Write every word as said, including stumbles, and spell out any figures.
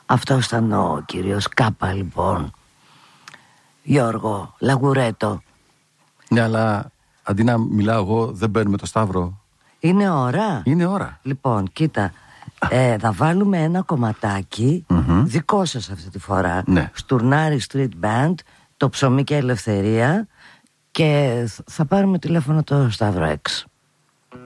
Αυτό ήταν ο κύριος Κάπα, λοιπόν. Γιώργο Λαγουρέτο. Ναι, αλλά αντί να μιλάω εγώ, δεν μπαίνουμε το Σταύρο. Είναι ώρα. Είναι ώρα. Λοιπόν, κοίτα, ε, θα βάλουμε ένα κομματάκι mm-hmm. δικό σας αυτή τη φορά. Ναι. Στουρνάρι Street Band, το Ψωμί και Ελευθερία. Και θα πάρουμε τηλέφωνο το Σταύρο X.